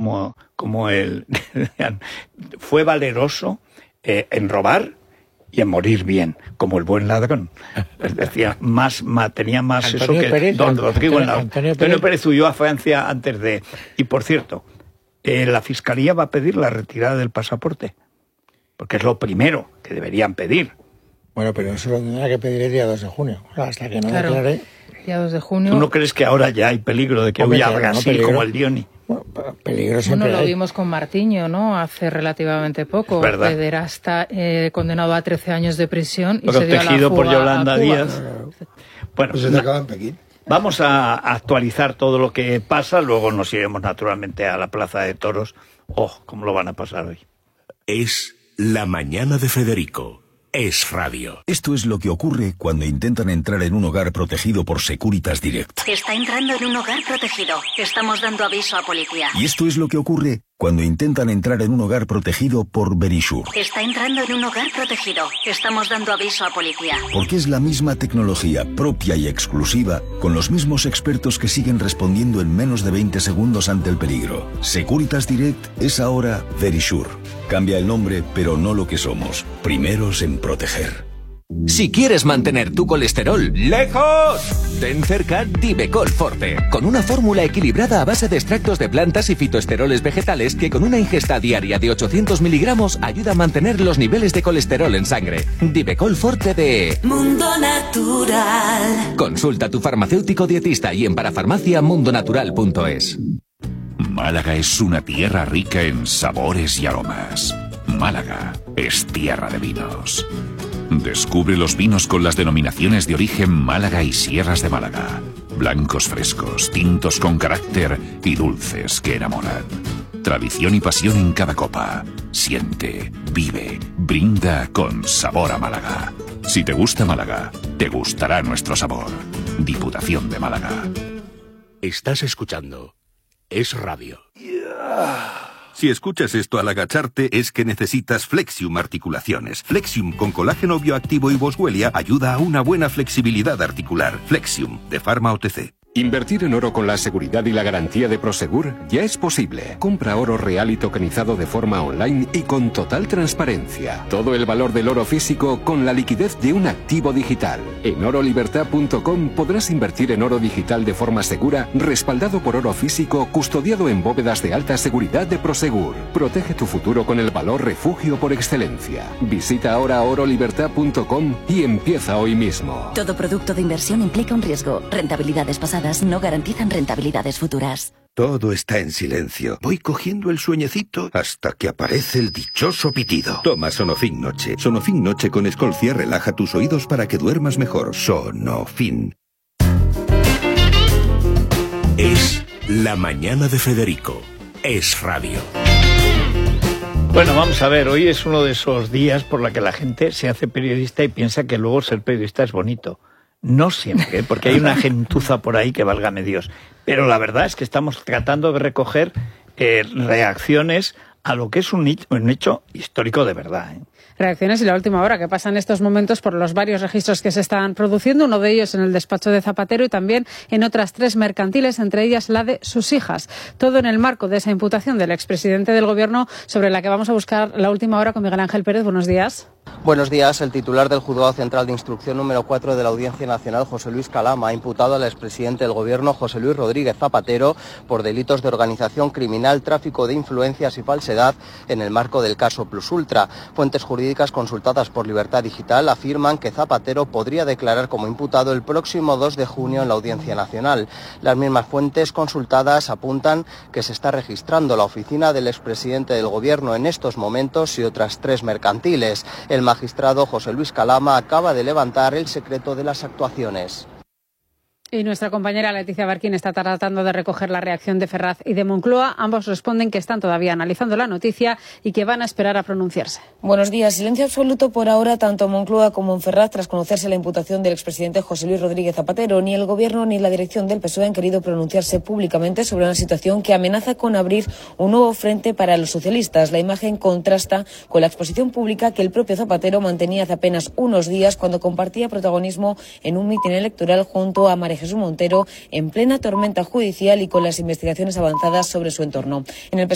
como él. Fue valeroso en robar y en morir bien, como el buen ladrón. Decía, tenía más Antonio eso que Pérez, don Rodrigo. Antonio Pérez huyó a Francia antes de... Y por cierto, la Fiscalía va a pedir la retirada del pasaporte, porque es lo primero que deberían pedir. Bueno, pero eso lo tendrá que pedir el día 2 de junio. Hasta que no declare... Día 2 de junio... ¿Tú no crees que ahora ya hay peligro de que huya a Brasil como el Dioni? Bueno, lo vimos con Martiño, ¿no? Hace relativamente poco. Pederasta condenado a 13 años de prisión y protegido se dio a la fuga por Yolanda Díaz. Bueno, pues se acaba en Pekín. Vamos a actualizar todo lo que pasa, luego nos iremos naturalmente a la Plaza de Toros. ¿Cómo lo van a pasar hoy? Es la mañana de Federico. Es radio. Esto es lo que ocurre cuando intentan entrar en un hogar protegido por Securitas Direct. Está entrando en un hogar protegido. Estamos dando aviso a policía. Y esto es lo que ocurre cuando intentan entrar en un hogar protegido por Verisure. Está entrando en un hogar protegido. Estamos dando aviso a policía. Porque es la misma tecnología propia y exclusiva, con los mismos expertos que siguen respondiendo en menos de 20 segundos ante el peligro. Securitas Direct es ahora Verisure. Cambia el nombre, pero no lo que somos. Primeros en proteger. Si quieres mantener tu colesterol lejos, ten cerca Divecol Forte, con una fórmula equilibrada a base de extractos de plantas y fitoesteroles vegetales que con una ingesta diaria de 800 miligramos ayuda a mantener los niveles de colesterol en sangre. Divecol Forte de Mundo Natural. Consulta a tu farmacéutico dietista y en parafarmaciamundonatural.es. Málaga es una tierra rica en sabores y aromas. Málaga es tierra de vinos. Descubre los vinos con las denominaciones de origen Málaga y Sierras de Málaga. Blancos frescos, tintos con carácter y dulces que enamoran. Tradición y pasión en cada copa. Siente, vive, brinda con sabor a Málaga. Si te gusta Málaga, te gustará nuestro sabor. Diputación de Málaga. Estás escuchando Es Radio. Si escuchas esto al agacharte es que necesitas Flexium Articulaciones. Flexium con colágeno bioactivo y boswellia ayuda a una buena flexibilidad articular. Flexium, de Pharma OTC. Invertir en oro con la seguridad y la garantía de Prosegur ya es posible. Compra oro real y tokenizado de forma online y con total transparencia. Todo el valor del oro físico con la liquidez de un activo digital. En orolibertad.com podrás invertir en oro digital de forma segura, respaldado por oro físico, custodiado en bóvedas de alta seguridad de Prosegur. Protege tu futuro con el valor refugio por excelencia. Visita ahora orolibertad.com y empieza hoy mismo. Todo producto de inversión implica un riesgo. Rentabilidades pasadas no garantizan rentabilidades futuras. Todo está en silencio. Voy cogiendo el sueñecito hasta que aparece el dichoso pitido. Toma Sonofin Noche. Sonofin Noche con Escolcia relaja tus oídos para que duermas mejor. Sonofin. Es la mañana de Federico. Es radio. Bueno, vamos a ver, hoy es uno de esos días por la que la gente se hace periodista y piensa que luego ser periodista es bonito. No siempre, porque hay una gentuza por ahí que válgame Dios. Pero la verdad es que estamos tratando de recoger reacciones a lo que es un hecho histórico de verdad. Reacciones y la última hora que pasa en estos momentos por los varios registros que se están produciendo, uno de ellos en el despacho de Zapatero y también en otras 3 mercantiles, entre ellas la de sus hijas. Todo en el marco de esa imputación del expresidente del Gobierno, sobre la que vamos a buscar la última hora con Miguel Ángel Pérez. Buenos días. Buenos días. El titular del Juzgado Central de Instrucción número 4 de la Audiencia Nacional, José Luis Calama, ha imputado al expresidente del Gobierno, José Luis Rodríguez Zapatero, por delitos de organización criminal, tráfico de influencias y falsedad en el marco del caso Plus Ultra. Fuentes jurídicas consultadas por Libertad Digital afirman que Zapatero podría declarar como imputado el próximo 2 de junio en la Audiencia Nacional. Las mismas fuentes consultadas apuntan que se está registrando la oficina del expresidente del Gobierno en estos momentos y otras 3 mercantiles. El magistrado José Luis Calama acaba de levantar el secreto de las actuaciones. Y nuestra compañera Leticia Barquín está tratando de recoger la reacción de Ferraz y de Moncloa. Ambos responden que están todavía analizando la noticia y que van a esperar a pronunciarse. Buenos días. Silencio absoluto por ahora, tanto Moncloa como en Ferraz, tras conocerse la imputación del expresidente José Luis Rodríguez Zapatero. Ni el Gobierno ni la dirección del PSOE han querido pronunciarse públicamente sobre una situación que amenaza con abrir un nuevo frente para los socialistas. La imagen contrasta con la exposición pública que el propio Zapatero mantenía hace apenas unos días cuando compartía protagonismo en un mitin electoral junto a María Jesús Montero en plena tormenta judicial y con las investigaciones avanzadas sobre su entorno. En el